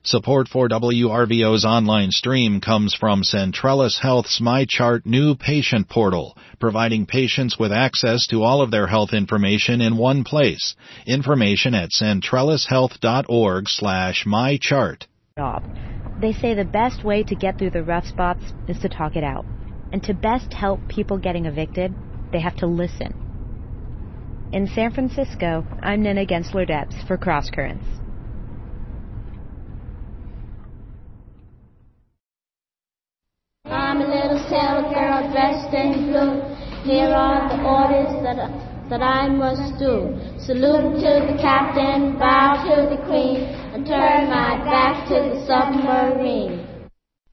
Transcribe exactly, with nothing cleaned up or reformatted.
Support for W R V O's online stream comes from Centrellis Health's MyChart new patient portal, providing patients with access to all of their health information in one place. Information at centrellishealth.org slash mychart. They say the best way to get through the rough spots is to talk it out. And to best help people getting evicted, they have to listen. In San Francisco, I'm Nina Gensler-Debs for Cross Currents. I'm a little sailor girl dressed in blue. Here are the orders that I, that I must do. Salute to the captain, bow to the queen, and turn my back to the submarine.